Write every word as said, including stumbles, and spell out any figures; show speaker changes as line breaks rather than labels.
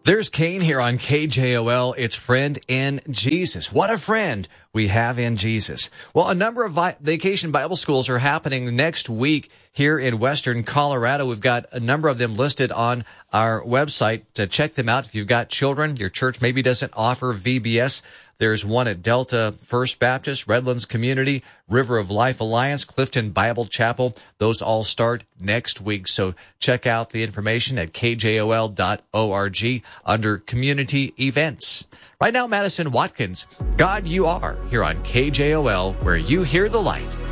There's Kane here on K J O L. It's Friend in Jesus. What a friend we have in Jesus. Well, a number of vi- vacation Bible schools are happening next week here in Western Colorado. We've got a number of them listed on our website to check them out. If you've got children, your church maybe doesn't offer V B S. There's one at Delta First Baptist, Redlands Community, River of Life Alliance, Clifton Bible Chapel. Those all start next week. So check out the information at K J O L dot org under community events. Right now, Madison Watkins, God You Are, here on K J O L, where you hear the light.